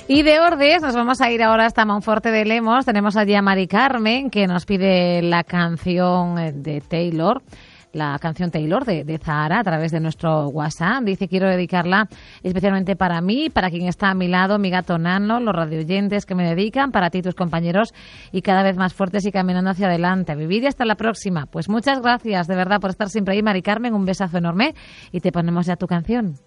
Y de Ordes nos vamos a ir ahora hasta Monforte de Lemos. Tenemos allí a Mari Carmen, que nos pide la canción de Taylor, la canción Taylor de Zahara, a través de nuestro WhatsApp. Dice: quiero dedicarla especialmente para mí, para quien está a mi lado, mi gato Nano, los radioyentes que me dedican, para ti y tus compañeros, y cada vez más fuertes y caminando hacia adelante. A vivir y hasta la próxima. Pues muchas gracias, de verdad, por estar siempre ahí, Mari Carmen. Un besazo enorme y te ponemos ya tu canción.